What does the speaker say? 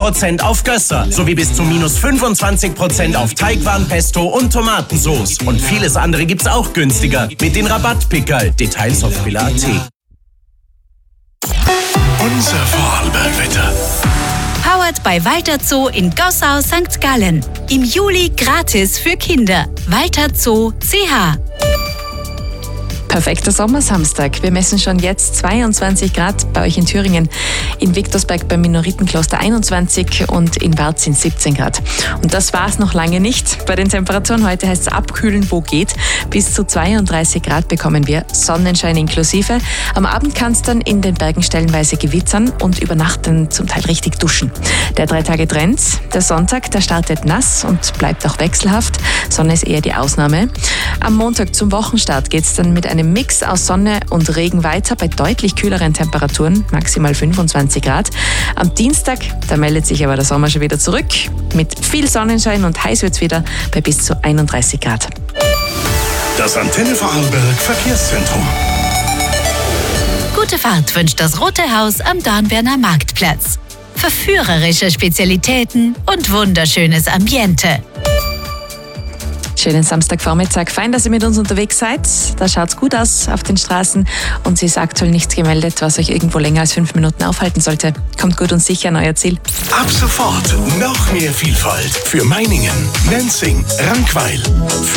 20% auf Gösser sowie bis zu minus 25% auf Teigwaren, Pesto und Tomatensauce. Und vieles andere gibt's auch günstiger mit den Rabattpickerl. Details auf billa.at. Unser Vorarlbergwetter. Powered bei Walter Zoo in Gossau, St. Gallen. Im Juli gratis für Kinder. Walter Zoo CH. Perfekter Sommersamstag. Wir messen schon jetzt 22 Grad bei euch in Thüringen, in Viktorsberg beim Minoritenkloster 21 und in Warz sind 17 Grad. Und das war's noch lange nicht. Bei den Temperaturen heute heißt es abkühlen, wo geht. Bis zu 32 Grad bekommen wir, Sonnenschein inklusive. Am Abend kann es dann in den Bergen stellenweise gewittern und über Nacht dann zum Teil richtig duschen. Der 3-Tage-Trend, der Sonntag, der startet nass und bleibt auch wechselhaft. Sonne ist eher die Ausnahme. Am Montag zum Wochenstart geht's dann mit einem Mix aus Sonne und Regen weiter bei deutlich kühleren Temperaturen, maximal 25 Grad. Am Dienstag, da meldet sich aber der Sommer schon wieder zurück. Mit viel Sonnenschein und heiß wird's wieder bei bis zu 31 Grad. Das Antenne Vorarlberg Verkehrszentrum. Gute Fahrt wünscht das Rote Haus am Dornbirner Marktplatz. Verführerische Spezialitäten und wunderschönes Ambiente. Schönen Samstagvormittag. Fein, dass ihr mit uns unterwegs seid. Da schaut's gut aus auf den Straßen und es ist aktuell nichts gemeldet, was euch irgendwo länger als 5 Minuten aufhalten sollte. Kommt gut und sicher an euer Ziel. Ab sofort noch mehr Vielfalt für Meiningen, Nenzing, Rankweil.